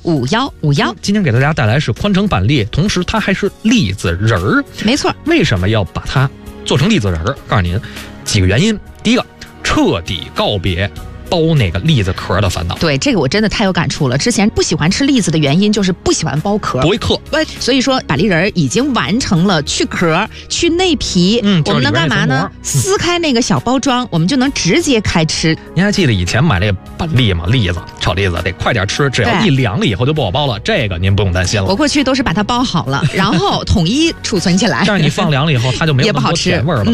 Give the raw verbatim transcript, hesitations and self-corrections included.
五幺五幺。 今天给大家带来是宽城板栗，同时它还是栗子仁儿。 没错。 为什么要把它做成栗子仁儿？告诉您几个原因。第一个，彻底告别剥那个栗子壳的烦恼。 对，这个我真的太有感触了。之前不喜欢吃栗子的原因就是不喜欢剥壳， 剥一嗑。 对，所以说板栗仁已经完成了去壳、去内皮。 嗯， 我们能干嘛呢？撕开那个小包装，我们就能直接开吃。 您还记得以前买那板栗吗？栗子炒栗子得快点吃，只要一凉了以后就不好剥了。这个您不用担心了。 我过去都是把它包好了，然后统一储存起来。 但是你放凉了以后，它就没有那么多甜味了。